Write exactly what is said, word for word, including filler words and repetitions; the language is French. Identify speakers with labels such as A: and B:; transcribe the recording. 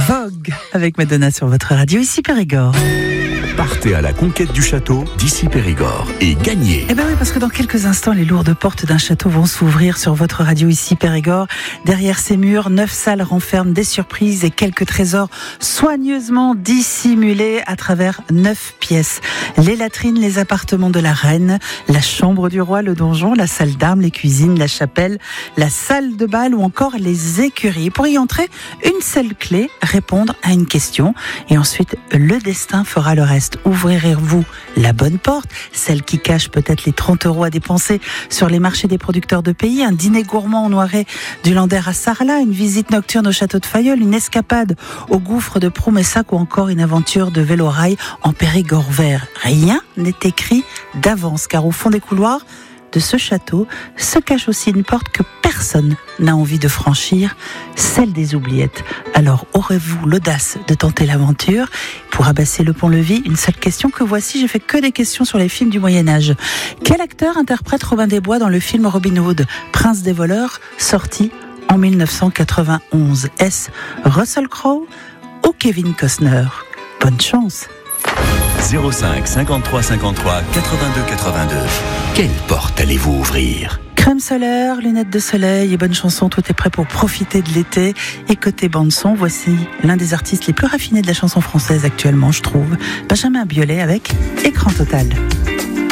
A: Vogue avec Madonna sur votre radio, ici Périgord.
B: Partez à la conquête du château d'ici Périgord et gagnez.
A: Eh bien oui, parce que dans quelques instants, les lourdes portes d'un château vont s'ouvrir sur votre radio ici Périgord. Derrière ces murs, neuf salles renferment des surprises et quelques trésors soigneusement dissimulés à travers neuf pièces. Les latrines, les appartements de la reine, la chambre du roi, le donjon, la salle d'armes, les cuisines, la chapelle, la salle de bal ou encore les écuries. Pour y entrer, une seule clé, répondre à une question et ensuite le destin fera le reste. Ouvrirez-vous la bonne porte, celle qui cache peut-être les trente euros à dépenser sur les marchés des producteurs de pays, un dîner gourmand en Noiret du Lander à Sarlat, une visite nocturne au château de Fayolle, une escapade au gouffre de Proumessac ou encore une aventure de vélo-rail en Périgord vert. Rien n'est écrit d'avance car au fond des couloirs de ce château se cache aussi une porte que personne n'a envie de franchir, celle des oubliettes. Alors aurez-vous l'audace de tenter l'aventure? Pour abasser le pont-levis, une seule question que voici, j'ai fait que des questions sur les films du Moyen-Âge. Quel acteur interprète Robin des Bois dans le film Robin Hood, Prince des voleurs, sorti en mille neuf cent quatre-vingt-onze? Est-ce Russell Crowe ou Kevin Costner? Bonne chance.
B: zéro cinq cinquante-trois cinquante-trois quatre-vingt-deux quatre-vingt-deux. Quelle porte allez-vous ouvrir?
A: Crème solaire, lunettes de soleil et bonne chanson, tout est prêt pour profiter de l'été. Et côté bande-son, voici l'un des artistes les plus raffinés de la chanson française actuellement, je trouve, Benjamin Biolay avec Écran Total.